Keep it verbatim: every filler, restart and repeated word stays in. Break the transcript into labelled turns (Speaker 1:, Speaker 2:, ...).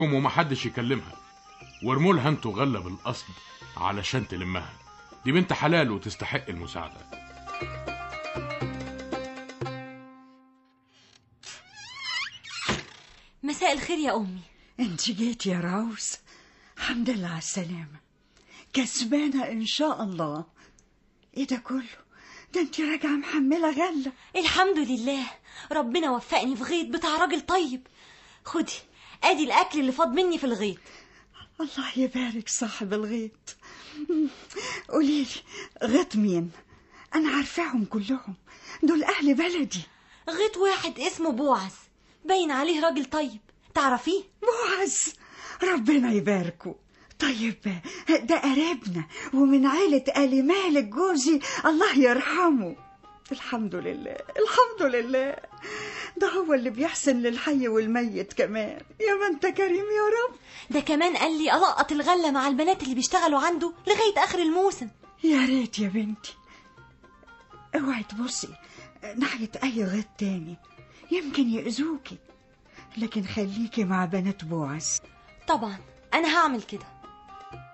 Speaker 1: ومحدش يكلمها، وارمولها انتوا غلة بالقصد علشان تلمها. دي بنت حلال وتستحق المساعدة.
Speaker 2: مساء الخير يا أمي.
Speaker 3: انت جيت يا راوس، الحمد لله على السلامة. كسبانة ان شاء الله. ايه ده كله؟ ده انت راجعة محملة غلة.
Speaker 2: الحمد لله، ربنا وفقني في غيط بتاع راجل طيب. خدي ادي الاكل اللي فاض مني في الغيط.
Speaker 3: الله يبارك صاحب الغيط. قوليلي غيط مين؟ انا عارفاهم كلهم، دول اهل بلدي.
Speaker 2: غيط واحد اسمه بوعز، باين عليه راجل طيب. تعرفيه؟
Speaker 3: بوعز ربنا يباركه. طيب ده قريبنا ومن عيلة آل مالك جوزي، الله يرحمه. الحمد لله الحمد لله، ده هو اللي بيحسن للحي والميت كمان. يا ما انت كريم يا رب.
Speaker 2: ده كمان قال لي ألقط الغلة مع البنات اللي بيشتغلوا عنده لغاية آخر الموسم.
Speaker 3: يا ريت يا بنتي. اوعي تبصي ناحية أي غيط تاني، يمكن يأذوكي، لكن خليكي مع بنات بوعز.
Speaker 2: طبعا أنا هعمل كده.